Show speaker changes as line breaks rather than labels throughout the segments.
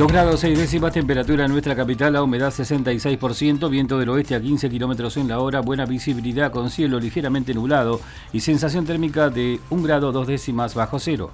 2 grados 6 décimas, temperatura en nuestra capital, la humedad 66%, viento del oeste a 15 kilómetros en la hora, buena visibilidad con cielo ligeramente nublado y sensación térmica de 1 grado 2 décimas bajo cero.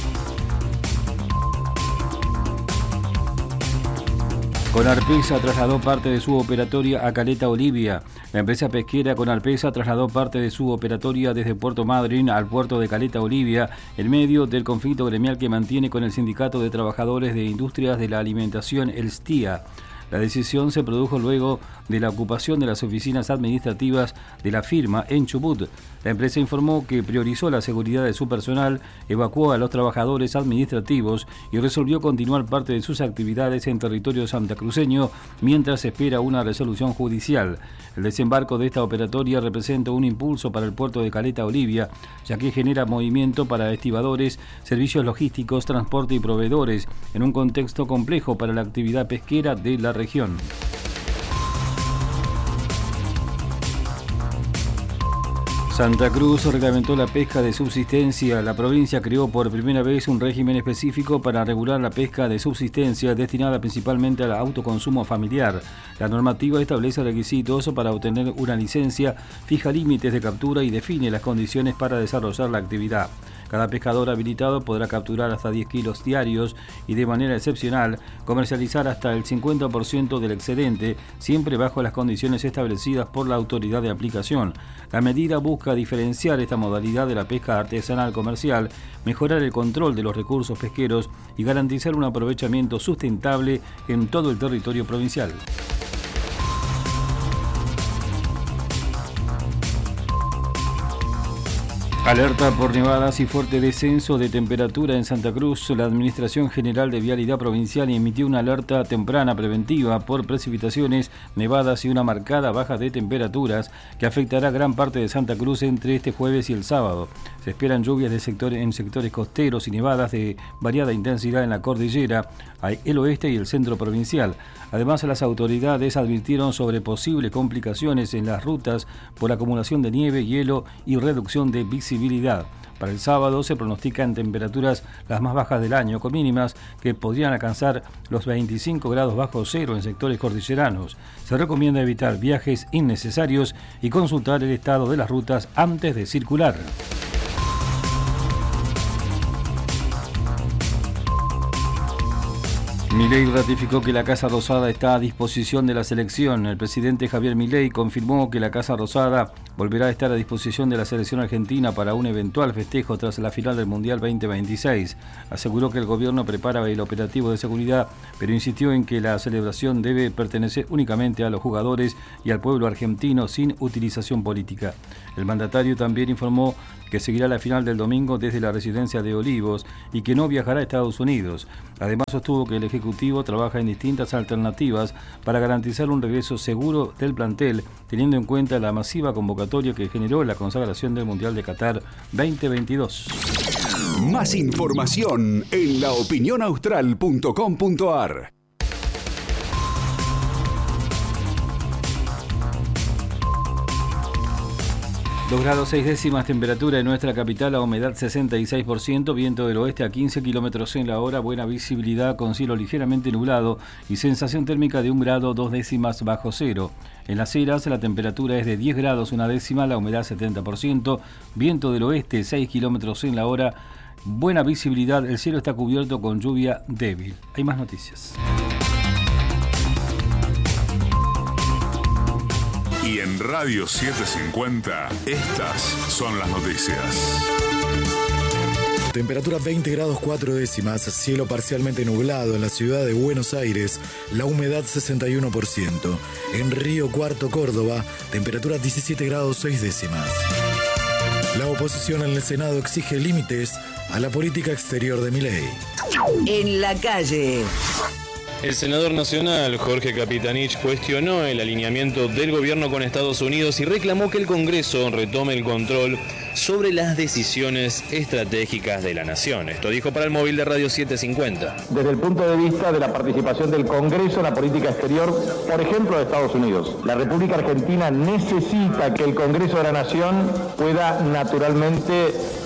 Conarpesa trasladó parte de su operatoria a Caleta Olivia. La empresa pesquera Conarpesa trasladó parte de su operatoria desde Puerto Madryn al puerto de Caleta Olivia en medio del conflicto gremial que mantiene con el Sindicato de Trabajadores de Industrias de la Alimentación, el STIA. La decisión se produjo luego de la ocupación de las oficinas administrativas de la firma en Chubut. La empresa informó que priorizó la seguridad de su personal, evacuó a los trabajadores administrativos y resolvió continuar parte de sus actividades en territorio santacruceño mientras se espera una resolución judicial. El desembarco de esta operatoria representa un impulso para el puerto de Caleta Olivia, ya que genera movimiento para estibadores, servicios logísticos, transporte y proveedores, en un contexto complejo para la actividad pesquera de la región. Santa Cruz reglamentó la pesca de subsistencia. La provincia creó por primera vez un régimen específico para regular la pesca de subsistencia destinada principalmente al autoconsumo familiar. La normativa establece requisitos para obtener una licencia, fija límites de captura y define las condiciones para desarrollar la actividad. Cada pescador habilitado podrá capturar hasta 10 kilos diarios y de manera excepcional comercializar hasta el 50% del excedente, siempre bajo las condiciones establecidas por la autoridad de aplicación. La medida busca diferenciar esta modalidad de la pesca artesanal comercial, mejorar el control de los recursos pesqueros y garantizar un aprovechamiento sustentable en todo el territorio provincial. Alerta por nevadas y fuerte descenso de temperatura en Santa Cruz. La Administración General de Vialidad Provincial emitió una alerta temprana preventiva por precipitaciones, nevadas y una marcada baja de temperaturas que afectará gran parte de Santa Cruz entre este jueves y el sábado. Se esperan lluvias en sectores costeros y nevadas de variada intensidad en la cordillera, el oeste y el centro provincial. Además, las autoridades advirtieron sobre posibles complicaciones en las rutas por acumulación de nieve, hielo y reducción de visibilidad. Para el sábado se pronostican temperaturas las más bajas del año, con mínimas que podrían alcanzar los 25 grados bajo cero en sectores cordilleranos. Se recomienda evitar viajes innecesarios y consultar el estado de las rutas antes de circular. Milei ratificó que la Casa Rosada está a disposición de la selección. El presidente Javier Milei confirmó que la Casa Rosada volverá a estar a disposición de la selección argentina para un eventual festejo tras la final del Mundial 2026. Aseguró que el gobierno prepara el operativo de seguridad, pero insistió en que la celebración debe pertenecer únicamente a los jugadores y al pueblo argentino sin utilización política. El mandatario también informó que seguirá la final del domingo desde la residencia de Olivos y que no viajará a Estados Unidos. Además, sostuvo que el Ejecutivo trabaja en distintas alternativas para garantizar un regreso seguro del plantel, teniendo en cuenta la masiva convocatoria que generó la consagración del Mundial de Qatar 2022.
Más información en laopinionaustral.com.ar.
2 grados 6 décimas, temperatura en nuestra capital, la humedad 66%, viento del oeste a 15 kilómetros en la hora, buena visibilidad con cielo ligeramente nublado y sensación térmica de 1 grado 2 décimas bajo cero. En Las Heras la temperatura es de 10 grados 1 décima, la humedad 70%, viento del oeste 6 kilómetros en la hora, buena visibilidad, el cielo está cubierto con lluvia débil. Hay más noticias.
Y en Radio 750, estas son las noticias.
Temperatura 20 grados 4 décimas, cielo parcialmente nublado en la ciudad de Buenos Aires, la humedad 61%. En Río Cuarto, Córdoba, temperatura 17 grados 6 décimas. La oposición en el Senado exige límites a la política exterior de Milei.
En la calle.
El senador nacional Jorge Capitanich cuestionó el alineamiento del gobierno con Estados Unidos y reclamó que el Congreso retome el control sobre las decisiones estratégicas de la nación. Esto dijo para el móvil de Radio 750.
Desde el punto de vista de la participación del Congreso en la política exterior, por ejemplo, de Estados Unidos. La República Argentina necesita que el Congreso de la Nación pueda naturalmente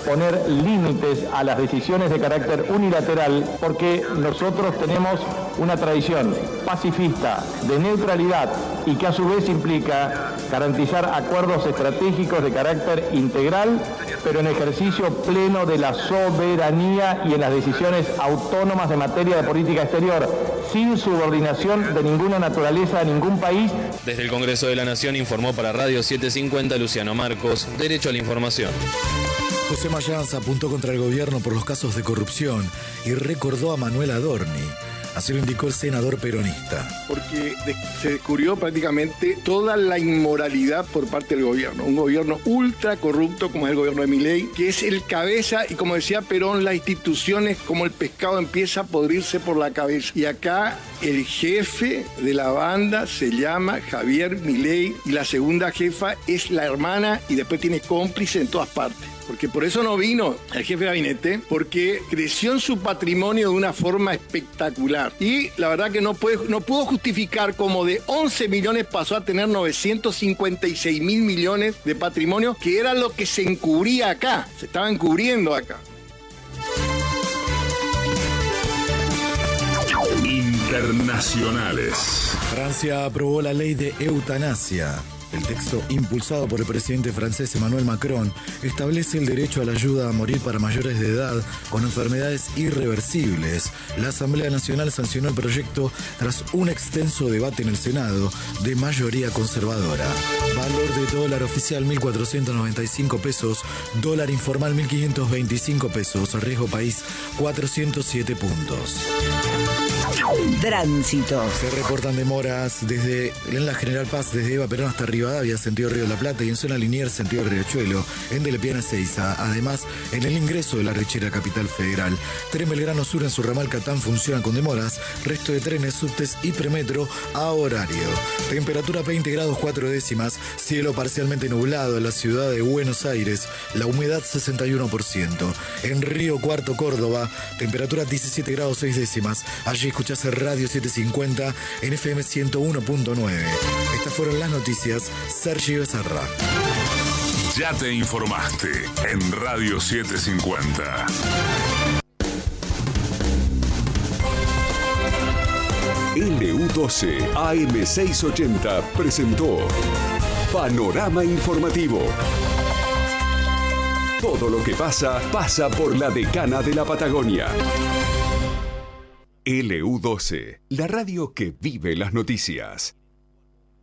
poner límites a las decisiones de carácter unilateral, porque nosotros tenemos una tradición pacifista de neutralidad y que a su vez implica garantizar acuerdos estratégicos de carácter integral, pero en ejercicio pleno de la soberanía y en las decisiones autónomas de materia de política exterior, sin subordinación de ninguna naturaleza a ningún país.
Desde el Congreso de la Nación informó para Radio 750 Luciano Marcos, Derecho a la Información.
José Mayanza apuntó contra el gobierno por los casos de corrupción y recordó a Manuel Adorni. Así lo indicó el senador peronista.
Porque se descubrió prácticamente toda la inmoralidad por parte del gobierno. Un gobierno ultra corrupto como es el gobierno de Milei, que es el cabeza, y como decía Perón, las instituciones como el pescado empieza a podrirse por la cabeza. Y acá el jefe de la banda se llama Javier Milei y la segunda jefa es la hermana y después tiene cómplice en todas partes. Porque por eso no vino el jefe de gabinete, porque creció en su patrimonio de una forma espectacular. Y la verdad que no pudo justificar cómo de 11 millones pasó a tener 956 mil millones de patrimonio, que era lo que se encubría acá, se estaba encubriendo acá.
Internacionales.
Francia aprobó la ley de eutanasia. El texto, impulsado por el presidente francés Emmanuel Macron, establece el derecho a la ayuda a morir para mayores de edad con enfermedades irreversibles. La Asamblea Nacional sancionó el proyecto tras un extenso debate en el Senado de mayoría conservadora. Valor de dólar oficial 1.495 pesos, dólar informal 1.525 pesos, riesgo país 407 puntos.
Tránsito.
Se reportan demoras en la General Paz, desde Eva Perón hasta Rivadavia, sentido Río de la Plata, y en zona Liniers, sentido Riachuelo, en De Lepiana Ezeiza. Además, en el ingreso de la Richera Capital Federal. Tren Belgrano Sur en su ramal Catán funciona con demoras. Resto de trenes, subtes y premetro a horario. Temperatura 20 grados 4 décimas. Cielo parcialmente nublado en la ciudad de Buenos Aires. La humedad 61%. En Río Cuarto, Córdoba, temperatura 17 grados 6 décimas. Allí escuchás Radio 750 en FM 101.9. Estas fueron las noticias. Sergio Becerra.
Ya te informaste en Radio 750.
LU12 AM680 presentó Panorama Informativo. Todo lo que pasa por la decana de la Patagonia. LU12, la radio que vive las noticias.